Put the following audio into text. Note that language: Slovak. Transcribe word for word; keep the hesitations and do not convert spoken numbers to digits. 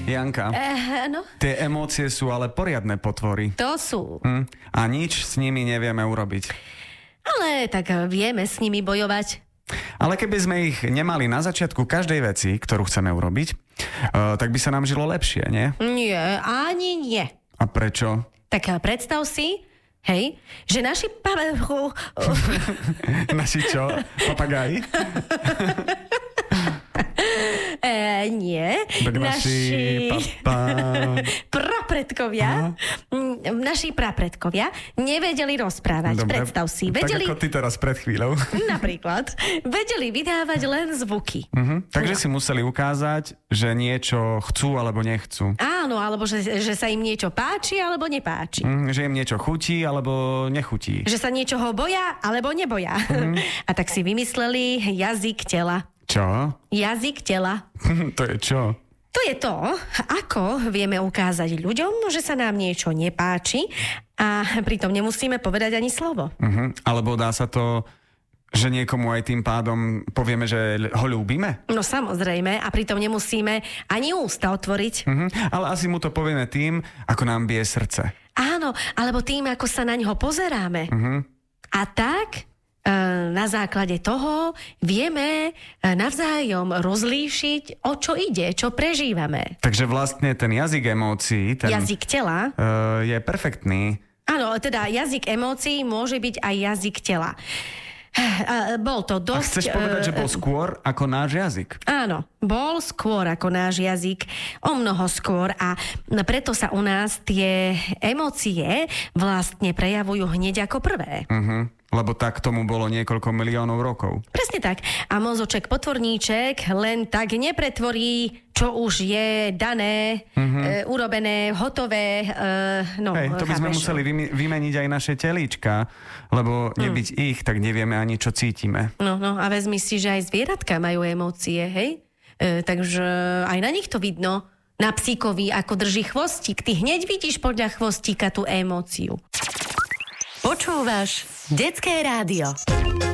Janka, Eh, no, tie emócie sú ale poriadne potvory. to sú. Hm? A nič s nimi nevieme urobiť. Ale tak vieme s nimi bojovať. Ale keby sme ich nemali na začiatku každej veci, ktorú chceme urobiť, uh, tak by sa nám žilo lepšie, nie? Nie, ani nie. A prečo? Tak eh, predstav si, hej, že naši... Pa- Naši čo? Papagáji? E, nie. Tak naši papa... prapredkovia, m, naši prapredkovia nevedeli rozprávať. Dobre, Predstav si. Vedeli, tak ako ty teraz pred chvíľou. napríklad, vedeli vydávať len zvuky. Uh-huh. Takže si museli ukázať, že niečo chcú alebo nechcú. Áno, alebo že, že sa im niečo páči, alebo nepáči. Mm, že im niečo chutí alebo nechutí. Že sa niečoho boja, alebo neboja. Uh-huh. A tak si vymysleli jazyk tela. Čo? Jazyk tela. To je čo? To je to, ako vieme ukázať ľuďom, že sa nám niečo nepáči a pritom nemusíme povedať ani slovo. Uh-huh. Alebo dá sa to, že niekomu aj tým pádom povieme, že ho ľúbime? No samozrejme, a pritom nemusíme ani ústa otvoriť. Uh-huh. Ale asi mu to povieme tým, ako nám bije srdce. Áno, alebo tým, ako sa na ňo pozeráme. Uh-huh. A tak na základe toho vieme navzájom rozlíšiť, o čo ide, čo prežívame. Takže vlastne ten jazyk emócií, ten Jazyk tela. Uh, je perfektný. Áno, teda jazyk emócií môže byť aj jazyk tela. Uh, bol to A dosť... chceš povedať, že bol skôr ako náš jazyk? Áno, bol skôr ako náš jazyk, o mnoho skôr a preto sa u nás tie emócie vlastne prejavujú hneď ako prvé. Uh-huh. Lebo tak tomu bolo niekoľko miliónov rokov. Presne tak. A mozoček potvorníček len tak nepretvorí, čo už je dané, uh-huh. e, urobené, hotové. E, no, Hej, to by sme chápeš? museli vymi- vymeniť aj naše telíčka, lebo nebyť mm. ich, tak nevieme ani, čo cítime. No, no, a vezmi si, že aj zvieratka majú emócie, hej? E, takže aj na nich to vidno. Na psíkovi, ako drží chvostík. Ty hneď vidíš podľa chvostíka tú emóciu. Počúvaš Detské rádio.